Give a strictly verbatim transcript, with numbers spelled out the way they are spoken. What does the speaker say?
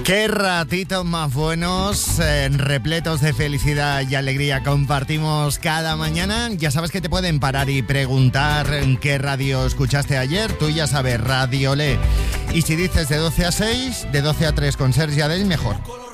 Qué ratitos más buenos, eh, repletos de felicidad y alegría compartimos cada mañana. Ya sabes que te pueden parar y preguntar en qué radio escuchaste ayer. Tú ya sabes, Radio Le. Y si dices de doce a seis, de doce a tres con Sergi Adell, mejor.